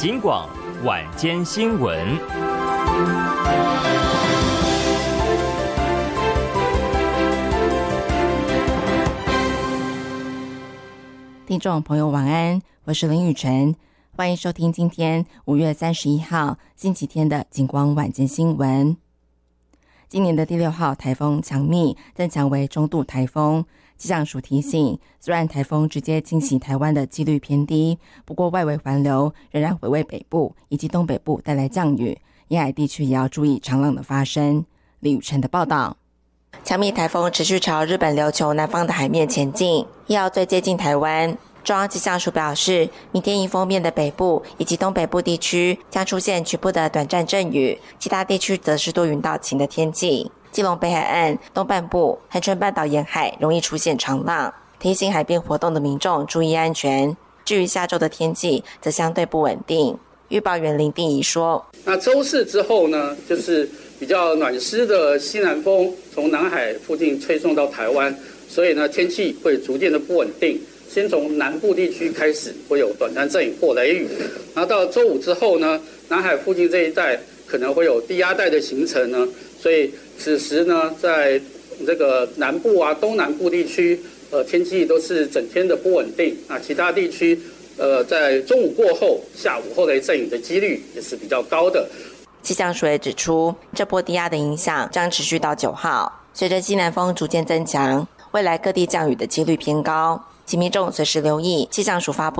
警广晚间新闻。 听众朋友晚安，我是林雨晨，欢迎收听今天5月31号星期天的警广晚间新闻。今年的第6号台风强密增强为中度台风，气象署提醒，虽然台风直接侵袭台湾的几率偏低，不过外围环流仍然会为北部以及东北部带来降雨，沿海地区也要注意长浪的发生。李雨晨的报道。强密台风持续朝日本琉球南方的海面前进，1号最接近台湾。中央气象署表示，明天迎风面的北部以及东北部地区将出现局部的短暂阵雨，其他地区则是多云到晴的天气。基隆北海岸、东半部、恒春半岛沿海容易出现长浪，提醒海边活动的民众注意安全。至于下周的天气则相对不稳定。预报员林定仪说， 那周4之后呢，就是比较暖湿的西南风从南海附近吹送到台湾，所以呢天气会逐渐的不稳定。先从南部地区开始会有短暂阵雨或雷雨，然后到周5之后呢，南海附近这一带可能会有低压带的形成呢，所以此时呢，在这个南部啊、东南部地区，天气都是整天的不稳定。那其他地区，在中午过后、下午后雷阵雨的几率也是比较高的。 气象署也指出，这波低压的影响将持续到9号，随着西南风逐渐增强，未来各地降雨的几率偏高，请民众随时留意气象署发布